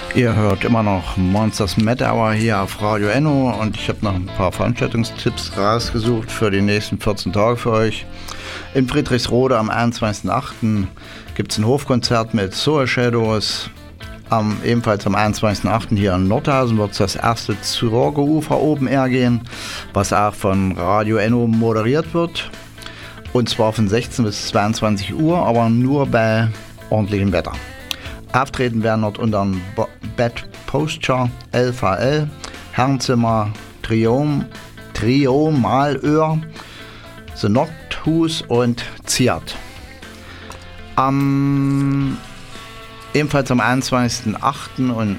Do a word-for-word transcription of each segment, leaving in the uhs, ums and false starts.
Ihr hört immer noch Monsters Mad Hour hier auf Radio Enno und ich habe noch ein paar Veranstaltungstipps rausgesucht für die nächsten vierzehn Tage für euch. In Friedrichsrode am einundzwanzigsten achten gibt es ein Hofkonzert mit Soul Shadows. Am, ebenfalls am einundzwanzigsten achten hier in Nordhausen wird es das erste Zürge-Ufer Open Air gehen, was auch von Radio Enno moderiert wird. Und zwar von sechzehn bis zweiundzwanzig Uhr, aber nur bei ordentlichem Wetter. Auftreten werden dort unter dem Bad Posture, L V L, Herrenzimmer, Triom, Trio, Malöhr, The Nordhus und Ziert. Am, ebenfalls am einundzwanzigsten achten und,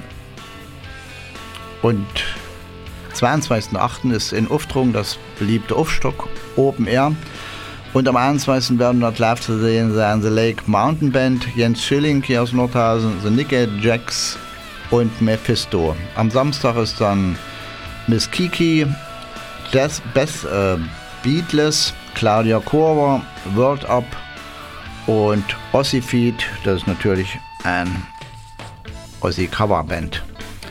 und zweiundzwanzigsten achten ist in Uftrung das beliebte Ufstock Open Air. Und am einundzwanzigsten werden dort live zu sehen sein The Lake Mountain Band, Jens Schilling hier aus Nordhausen, The Nicky Jacks und Mephisto. Am Samstag ist dann Miss Kiki, Jazz, Beth äh, Beatless, Claudia Korver, World Up und Ossi Feed. Das ist natürlich ein Ossi Coverband.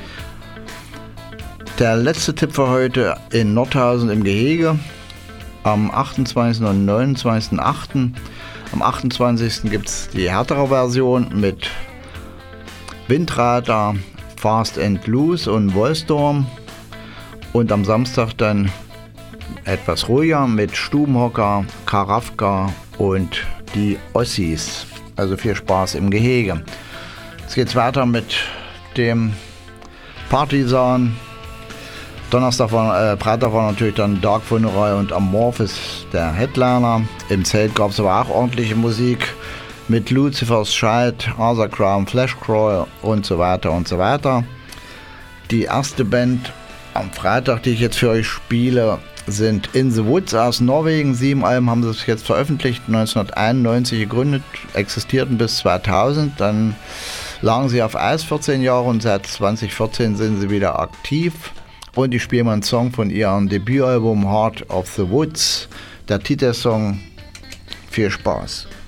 Der letzte Tipp für heute in Nordhausen im Gehege. Am achtundzwanzigsten und neunundzwanzigsten achten Am achtundzwanzigsten gibt es die härtere Version mit Windradar, Fast and Loose und Wollstorm. Und am Samstag dann etwas ruhiger mit Stubenhocker, Karafka und die Ossis. Also viel Spaß im Gehege. Jetzt geht's weiter mit dem Partisan. Donnerstag war, äh, Freitag war natürlich dann Dark Funeral und Amorphis der Headliner. Im Zelt gab es aber auch ordentliche Musik mit Lucifer's Child, Arthur Crown, Flashcrawl und so weiter und so weiter. Die erste Band am Freitag, die ich jetzt für euch spiele, sind In the Woods aus Norwegen. Sieben Alben haben sie jetzt veröffentlicht, neunzehnhunderteinundneunzig gegründet, existierten bis zweitausend. Dann lagen sie auf Eis vierzehn Jahre und seit zweitausendvierzehn sind sie wieder aktiv. Und ich spiele mal einen Song von ihrem Debütalbum Heart of the Woods. Der Titelsong. Viel Spaß.